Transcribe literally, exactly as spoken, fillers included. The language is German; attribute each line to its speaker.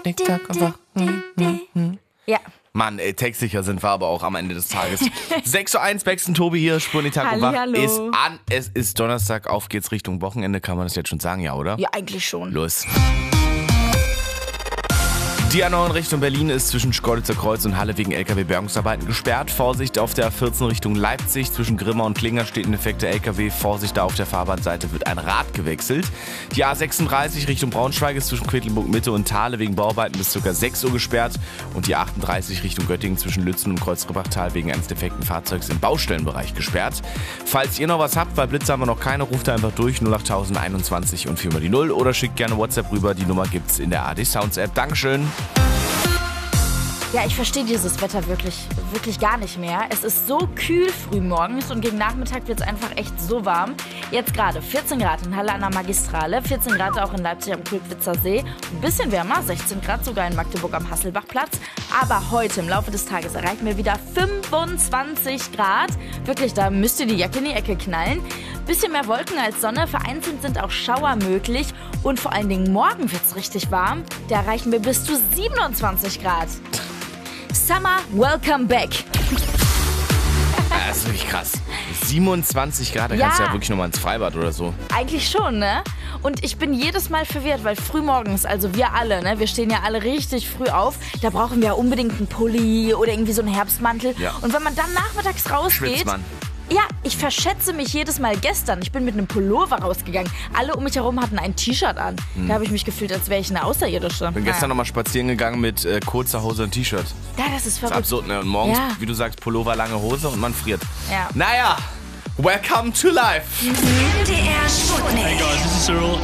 Speaker 1: Tick-Tack, einfach. Hm, hm, hm.
Speaker 2: Ja.
Speaker 1: Mann, ey, textsicher sind wir aber auch am Ende des Tages. sechs Uhr eins, Bex und Tobi hier, Spurnitak und Wach
Speaker 2: Hallihallo.
Speaker 1: ist an. Es ist Donnerstag, auf geht's Richtung Wochenende, kann man das jetzt schon sagen, ja, oder?
Speaker 2: Ja, eigentlich schon.
Speaker 1: Los. Die A neun Richtung Berlin ist zwischen Schkeuditzer Kreuz und Halle wegen L K W-Bergungsarbeiten gesperrt. Vorsicht auf der A vierzehn Richtung Leipzig. Zwischen Grimma und Klinger steht ein defekter L K W. Vorsicht, da auf der Fahrbahnseite wird ein Rad gewechselt. Die A sechsunddreißig Richtung Braunschweig ist zwischen Quedlinburg Mitte und Thale wegen Bauarbeiten bis ca. sechs Uhr gesperrt. Und die A achtunddreißig Richtung Göttingen zwischen Lützen und Kreuzribbachtal wegen eines defekten Fahrzeugs im Baustellenbereich gesperrt. Falls ihr noch was habt, weil Blitze haben wir noch keine, ruft einfach durch null acht einundzwanzig und vier mal die null oder schickt gerne WhatsApp rüber. Die Nummer gibt's in der A D Sounds App. Dankeschön.
Speaker 2: Ja, ich verstehe dieses Wetter wirklich, wirklich gar nicht mehr. Es ist so kühl früh morgens und gegen Nachmittag wird es einfach echt so warm. Jetzt gerade vierzehn Grad in Halle an der Magistrale, vierzehn Grad auch in Leipzig am Kulkwitzer See. Ein bisschen wärmer, sechzehn Grad sogar in Magdeburg am Hasselbachplatz. Aber heute im Laufe des Tages erreichen wir wieder fünfundzwanzig Grad. Wirklich, da müsst ihr die Jacke in die Ecke knallen. Bisschen mehr Wolken als Sonne, vereinzelt sind auch Schauer möglich. Und vor allen Dingen morgen wird es richtig warm. Da erreichen wir bis zu siebenundzwanzig Grad. Summer, welcome back.
Speaker 1: Das ist wirklich krass. siebenundzwanzig Grad, da
Speaker 2: Ja.
Speaker 1: kannst du ja wirklich nochmal ins Freibad oder so.
Speaker 2: Eigentlich schon, ne? Und ich bin jedes Mal verwirrt, weil frühmorgens, also wir alle, ne, wir stehen ja alle richtig früh auf, da brauchen wir ja unbedingt einen Pulli oder irgendwie so einen Herbstmantel.
Speaker 1: Ja.
Speaker 2: Und wenn man dann nachmittags rausgeht,
Speaker 1: Schwitzt man.
Speaker 2: ja, ich verschätze mich jedes Mal gestern. Ich bin mit einem Pullover rausgegangen. Alle um mich herum hatten ein T-Shirt an. Da habe ich mich gefühlt, als wäre ich eine Außerirdische.
Speaker 1: Bin gestern nochmal spazieren gegangen mit äh, kurzer Hose und T-Shirt.
Speaker 2: Ja, das ist
Speaker 1: Das ist
Speaker 2: verrückt.
Speaker 1: absurd, ne? Und morgens,
Speaker 2: Ja.
Speaker 1: wie du sagst, Pullover, lange Hose und man friert.
Speaker 2: Ja.
Speaker 1: Naja, welcome to life.
Speaker 3: M D R Sputnik.
Speaker 4: Hey guys, this is Cyril.